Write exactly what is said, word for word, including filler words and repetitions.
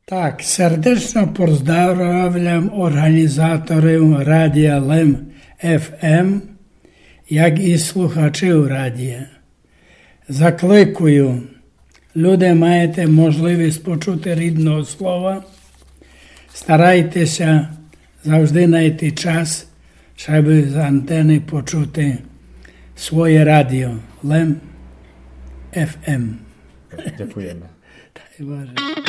Так, сердечно поздравляємо організаторів Радіо Лем еф ем, як і слухачів радіо. Закликую, люди маєте можливість почути рідного слова, старайтеся завжди знайти час, щоб з антени почути своє радіо Лем еф ем. Дякуємо. Дай Боже.